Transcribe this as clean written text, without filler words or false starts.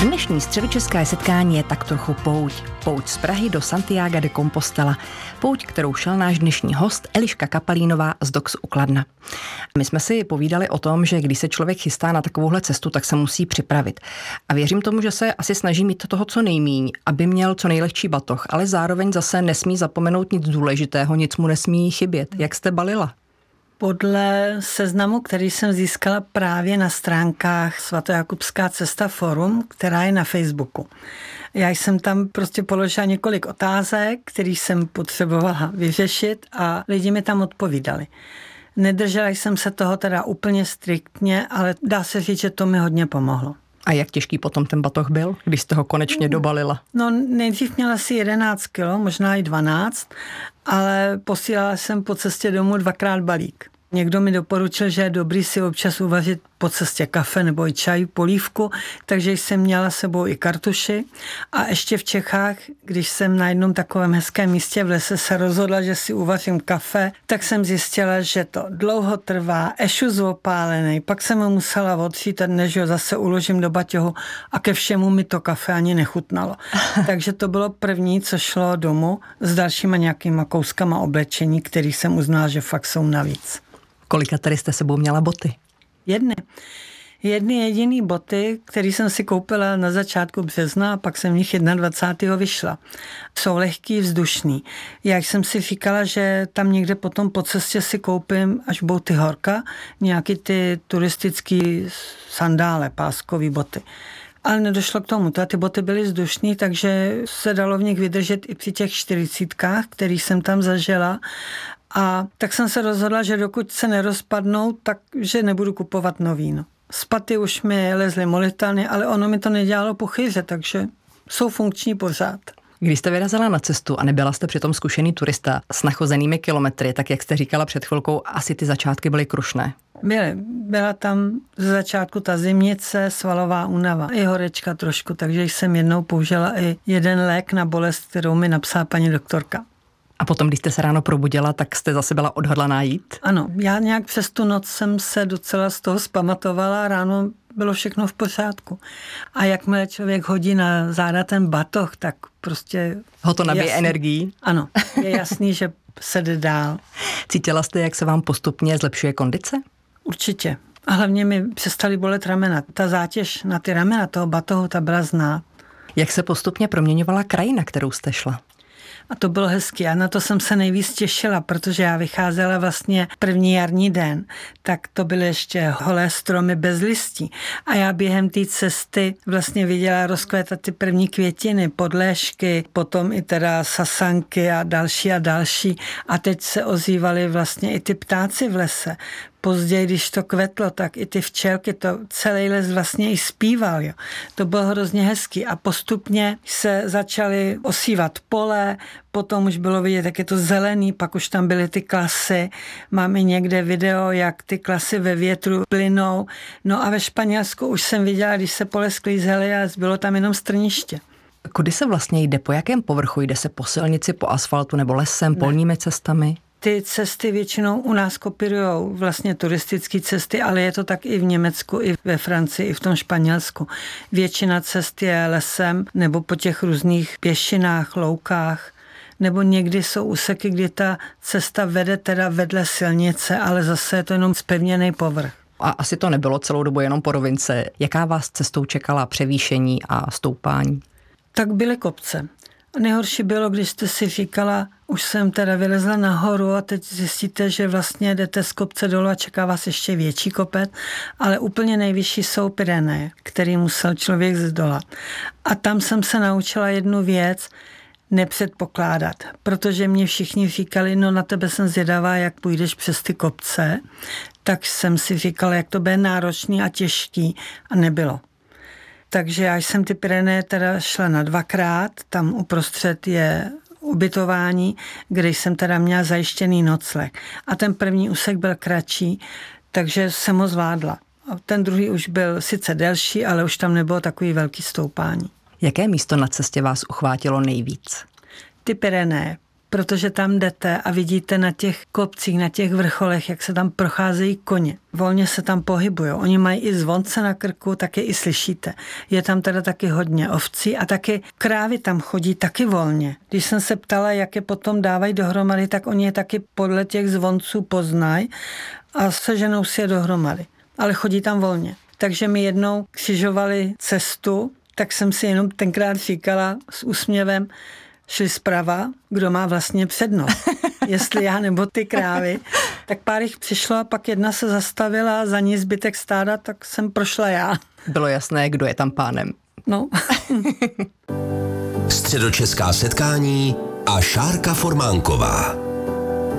Dnešní středočeské setkání je tak trochu pouť. Pouť z Prahy do Santiaga de Compostela. Pouť, kterou šel náš dnešní host Eliška Kapalínová z DOX u Kladna. My jsme si povídali o tom, že když se člověk chystá na takovouhle cestu, tak se musí připravit. A věřím tomu, že se asi snaží mít toho co nejmíň, aby měl co nejlehčí batoh, ale zároveň zase nesmí zapomenout nic důležitého, nic mu nesmí chybět. Jak jste balila? Podle seznamu, který jsem získala právě na stránkách Svatojakubská cesta forum, která je na Facebooku. Já jsem tam prostě položila několik otázek, které jsem potřebovala vyřešit a lidi mi tam odpovídali. Nedržela jsem se toho teda úplně striktně, ale dá se říct, že to mi hodně pomohlo. A jak těžký potom ten batoh byl, když jste ho konečně dobalila? No nejdřív měla asi 11 kilo, možná i 12, ale posílala jsem po cestě domů 2x balík. Někdo mi doporučil, že je dobrý si občas uvařit po cestě kafe nebo i čaj, polívku, takže jsem měla sebou i kartuši. A ještě v Čechách, když jsem na jednom takovém hezkém místě v lese se rozhodla, že si uvařím kafe, tak jsem zjistila, že to dlouho trvá, ešus opálený, pak jsem ho musela otřít, než ho zase uložím do baťohu a ke všemu mi to kafe ani nechutnalo. Takže to bylo první, co šlo domů s dalšíma nějakýma kouskama oblečení, který jsem uznala, že fakt jsou navíc. Kolika tady jste sebou měla boty? Jedny jediný boty, které jsem si koupila na začátku března a pak jsem v nich 21. vyšla. Jsou lehký, vzdušný. Já jsem si říkala, že tam někde potom po cestě si koupím, až budou ty horka, nějaký ty turistický sandále, páskový boty. Ale nedošlo k tomu. Ty boty byly vzdušný, takže se dalo v nich vydržet i při těch 40kách, který jsem tam zažila. A tak jsem se rozhodla, že dokud se nerozpadnou, takže nebudu kupovat nový. No. Spaty už mi lezly molitany, ale ono mi to nedělalo pochyře, takže jsou funkční pořád. Když jste vyrazila na cestu a nebyla jste přitom zkušený turista s nachozenými kilometry, tak jak jste říkala před chvilkou, asi ty začátky byly krušné. Byla tam ze začátku ta zimnice, svalová únava i horečka trošku, takže jsem jednou použila i jeden lék na bolest, kterou mi napsala paní doktorka. A potom, když jste se ráno probudila, tak jste zase byla odhodlaná jít? Ano, já nějak přes tu noc jsem se docela z toho zpamatovala, ráno bylo všechno v pořádku. A jakmile člověk hodí na záda ten batoh, tak prostě... Ho to nabije energií? Ano, je jasný, že se jde dál. Cítila jste, jak se vám postupně zlepšuje kondice? Určitě. A hlavně mi přestaly bolet ramena. Ta zátěž na ty ramena toho batohu, ta byla znát. Jak se postupně proměňovala krajina, kterou jste šla? A to bylo hezky a na to jsem se nejvíc těšila, protože já vycházela vlastně první jarní den, tak to byly ještě holé stromy bez listí. A já během té cesty vlastně viděla rozkvétat ty první květiny, podléšky, potom i teda sasanky a další a další. A teď se ozývaly vlastně i ty ptáci v lese. Později, když to kvetlo, tak i ty včelky, to celý les vlastně i zpíval. Jo. To bylo hrozně hezký a postupně se začaly osívat pole, potom už bylo vidět, jak je to zelený, pak už tam byly ty klasy. Mám i někde video, jak ty klasy ve větru plynou. No a ve Španělsku už jsem viděla, když se pole sklízely a bylo tam jenom strniště. Kudy se vlastně jde? Po jakém povrchu? Jde se po silnici, po asfaltu nebo lesem, polními cestami? Ty cesty většinou u nás kopírujou vlastně turistické cesty, ale je to tak i v Německu, i ve Francii, i v tom Španělsku. Většina cest je lesem nebo po těch různých pěšinách, loukách, nebo někdy jsou úseky, kdy ta cesta vede teda vedle silnice, ale zase je to jenom zpevněný povrch. A asi to nebylo celou dobu jenom po rovince. Jaká vás cestou čekala převýšení a stoupání? Tak byly kopce. Nejhorší bylo, když jste si říkala, už jsem teda vylezla nahoru a teď zjistíte, že vlastně jdete z kopce dolů a čeká vás ještě větší kopec, ale úplně nejvyšší jsou Pyreneje, který musel člověk zdolat. A tam jsem se naučila jednu věc, nepředpokládat, protože mě všichni říkali, no na tebe jsem zvědavá, jak půjdeš přes ty kopce, tak jsem si říkala, jak to bude náročný a těžký a nebylo. Takže já jsem ty Pyreneje teda šla na 2krát, tam uprostřed je ubytování, kde jsem teda měla zajištěný nocleh. A ten první úsek byl kratší, takže jsem ho zvládla. A ten druhý už byl sice delší, ale už tam nebylo takový velký stoupání. Jaké místo na cestě vás uchvátilo nejvíc? Ty Pyreneje, protože tam jdete a vidíte na těch kopcích, na těch vrcholech, jak se tam procházejí koně. Volně se tam pohybují. Oni mají i zvonce na krku, tak je i slyšíte. Je tam teda taky hodně ovcí a taky krávy tam chodí taky volně. Když jsem se ptala, jak je potom dávají dohromady, tak oni je taky podle těch zvonců poznají a seženou si je dohromady. Ale chodí tam volně. Takže mi jednou křižovali cestu, tak jsem si jenom tenkrát říkala s úsměvem, šli zprava, kdo má vlastně přednost. Jestli já nebo ty krávy. Tak pár jich přišlo a pak jedna se zastavila a za ní zbytek stáda, tak jsem prošla já. Bylo jasné, kdo je tam pánem. No. Středočeská setkání a Šárka Formánková.